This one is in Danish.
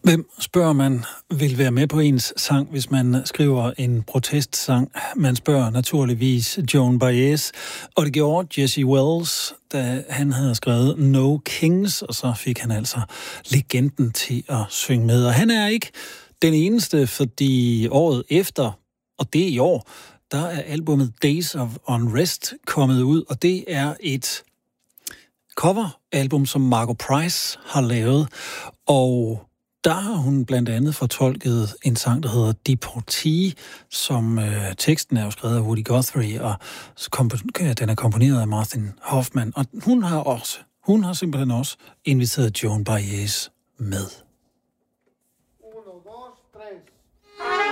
Hvem, spørger man, vil være med på ens sang, hvis man skriver en protestsang? Man spørger naturligvis Joan Baez, og det gjorde Jesse Wells, da han havde skrevet No Kings, og så fik han altså legenden til at synge med. Og han er ikke den eneste, fordi året efter, og det i år, der er albumet Days of Unrest kommet ud, og det er et coveralbum, som Margo Price har lavet, og der har hun blandt andet fortolket en sang, der hedder Deportee, som teksten er jo skrevet af Woody Guthrie, og den er komponeret af Martin Hoffman. Og hun har simpelthen også inviteret Joan Baez med.